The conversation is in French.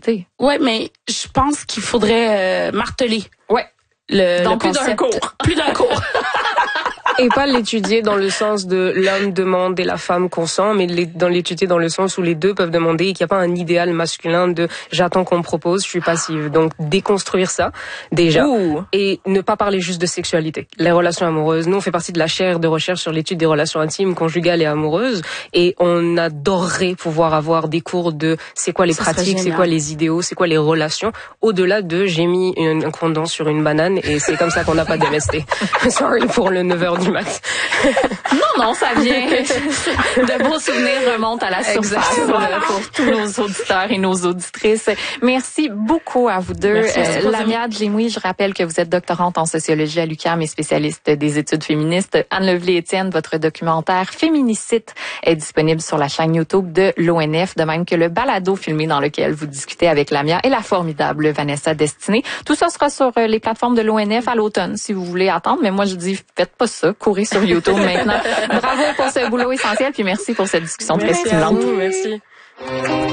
sexualité. Ouais, mais je pense qu'il faudrait marteler. Ouais. Donc plus d'un cours. Plus d'un cours. Et pas l'étudier dans le sens de l'homme demande et la femme consent, mais l'étudier dans le sens où les deux peuvent demander et qu'il n'y a pas un idéal masculin de j'attends qu'on me propose, je suis passive. Donc déconstruire ça déjà. Et ne pas parler juste de sexualité. Les relations amoureuses, nous on fait partie de la chaire de recherche sur l'étude des relations intimes, conjugales et amoureuses, et on adorerait pouvoir avoir des cours de c'est quoi les pratiques, c'est quoi les idéaux, c'est quoi les relations, au-delà de j'ai mis un condom sur une banane et c'est comme ça qu'on n'a pas d'MST. Sorry pour le 9h du mat. Non, ça vient. De beaux souvenirs remontent à la surface pour tous nos auditeurs et nos auditrices. Merci beaucoup à vous deux. Lamia Djemoui, je rappelle que vous êtes doctorante en sociologie à l'UQAM et spécialiste des études féministes. Anne Levelay-Étienne, votre documentaire Féminicide est disponible sur la chaîne YouTube de l'ONF, de même que le balado filmé dans lequel vous discutez avec Lamia et la formidable Vanessa Destinée. Tout ça sera sur les plateformes de l'ONF à l'automne, si vous voulez attendre. Mais moi, je dis, faites pas ça. Courez sur YouTube maintenant. Bravo pour ce boulot essentiel, puis merci pour cette discussion très stimulante. Merci.